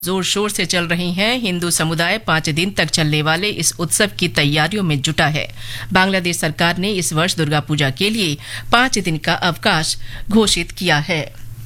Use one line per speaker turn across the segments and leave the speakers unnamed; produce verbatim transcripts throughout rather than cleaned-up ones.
जोर शोर से चल रही हैं। हिंदू समुदाय पाँच दिन तक चलने वाले इस उत्सव की तैयारियों में जुटा है। बांग्लादेश सरकार ने इस वर्ष दुर्गा पूजा के लिए पाँच दिन का अवकाश घोषित किया है।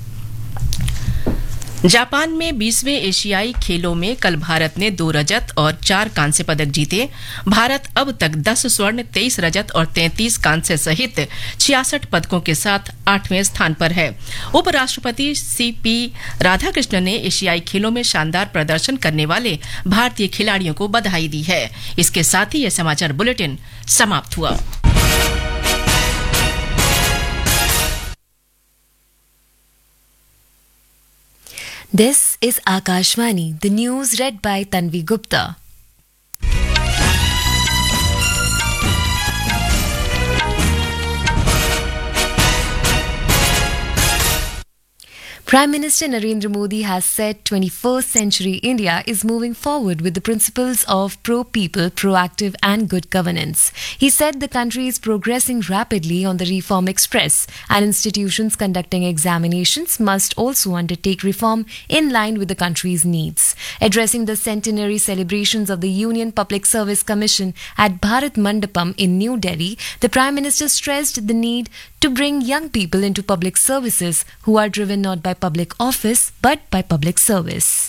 जापान में बीसवें एशियाई खेलों में कल भारत ने दो रजत और चार कांस्य पदक जीते। भारत अब तक दस स्वर्ण, तेईस रजत और तैंतीस कांस्य सहित छियासठ पदकों के साथ आठवें स्थान पर है। उपराष्ट्रपति सी पी राधाकृष्णन ने एशियाई खेलों में शानदार प्रदर्शन करने वाले भारतीय खिलाड़ियों को बधाई दी है। इसके साथ ही यह समाचार बुलेटिन समाप्त हुआ।
This is Akashvani, the news read by Tanvi Gupta. Prime Minister Narendra Modi has said twenty-first century India is moving forward with the principles of pro-people, proactive and good governance. He said the country is progressing rapidly on the reform express and institutions conducting examinations must also undertake reform in line with the country's needs. Addressing the centenary celebrations of the Union Public Service Commission at Bharat Mandapam in New Delhi, the Prime Minister stressed the need to bring young people into public services who are driven not by public office but by public service.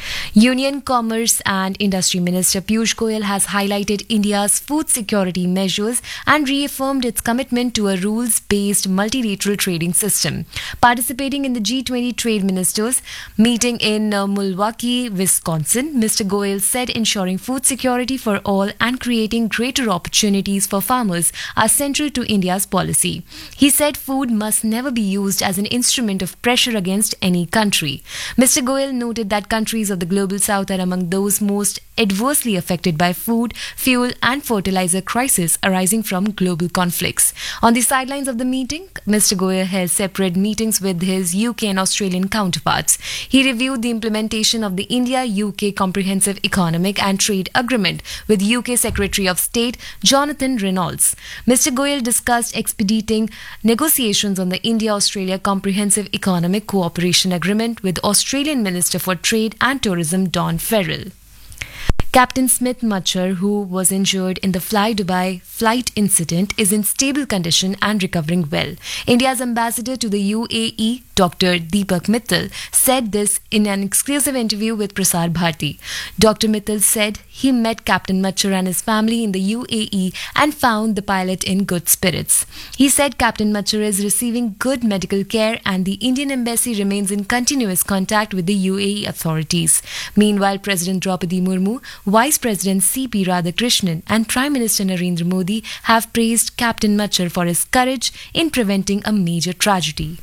Union Commerce and Industry Minister Piyush Goyal has highlighted India's food security measures and reaffirmed its commitment to a rules-based multilateral trading system. Participating in the G twenty Trade Ministers meeting in uh, Milwaukee, Wisconsin, Mister Goyal said ensuring food security for all and creating greater opportunities for farmers are central to India's policy. He said food must never be used as an instrument of pressure against any country. Mister Goyal noted that countries of the global south are among those most adversely affected by food, fuel and fertilizer crisis arising from global conflicts. On the sidelines of the meeting, Mister Goyal held separate meetings with his U K and Australian counterparts. He reviewed the implementation of the India-U K Comprehensive Economic and Trade Agreement with U K Secretary of State Jonathan Reynolds. Mister Goyal discussed expediting negotiations on the India-Australia Comprehensive Economic Cooperation Agreement with Australian Minister for Trade and Tourism Don Farrell. Captain Smith Machar, who was injured in the Fly Dubai flight incident, is in stable condition and recovering well. India's ambassador to the U A E, Doctor Deepak Mittal, said this in an exclusive interview with Prasar Bharati. Doctor Mittal said he met Captain Machar and his family in the U A E and found the pilot in good spirits. He said Captain Machar is receiving good medical care and the Indian embassy remains in continuous contact with the U A E authorities. Meanwhile, President Draupadi Murmu, Vice President C P Radhakrishnan and Prime Minister Narendra Modi have praised Captain Machar for his courage in preventing a major tragedy.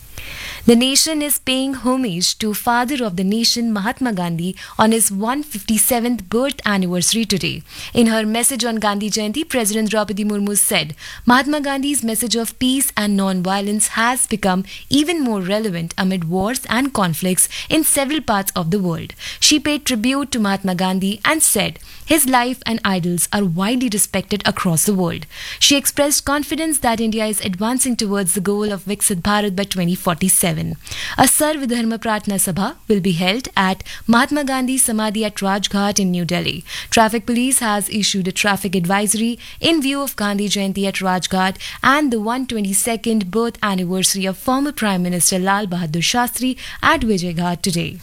The nation is paying homage to Father of the Nation Mahatma Gandhi on his one hundred fifty-seventh birth anniversary today. In her message on Gandhi Jayanti, President Draupadi Murmu said, Mahatma Gandhi's message of peace and non-violence has become even more relevant amid wars and conflicts in several parts of the world. She paid tribute to Mahatma Gandhi and said, his life and ideals are widely respected across the world. She expressed confidence that India is advancing towards the goal of Viksit Bharat by twenty forty-seven. A Sarv Dharma Pratna Sabha will be held at Mahatma Gandhi Samadhi at Rajghat in New Delhi. Traffic Police has issued a traffic advisory in view of Gandhi Jayanti at Rajghat and the one hundred twenty-second birth anniversary of former Prime Minister Lal Bahadur Shastri at Vijayaghat today.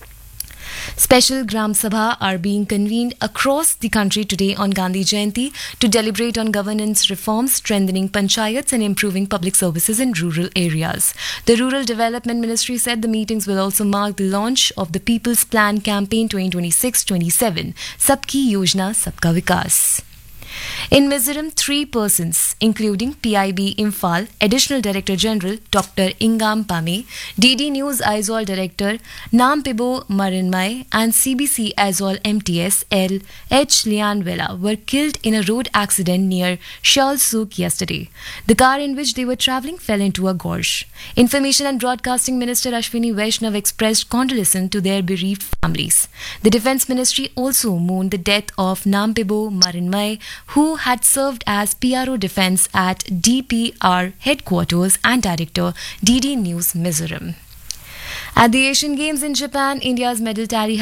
Special Gram Sabha are being convened across the country today on Gandhi Jayanti to deliberate on governance reforms, strengthening panchayats and improving public services in rural areas. The Rural Development Ministry said the meetings will also mark the launch of the People's Plan Campaign twenty twenty-six twenty-seven, Sabki Yojna Sabka Vikas. In Mizoram, three persons, including P I B Imphal Additional Director General Doctor Ingam Pame, D D News Aizawl Director Nampibo Marinmai, and C B C Aizawl M T S L H Lianvela were killed in a road accident near Shalsuk yesterday. The car in which they were travelling fell into a gorge. Information and Broadcasting Minister Ashwini Vaishnav expressed condolence to their bereaved families. The Defence Ministry also mourned the death of Nampibo Marinmai, who had served as P R O Defence at D P R Headquarters and Director D D News Mizoram. At the Asian Games in Japan, India's medal tally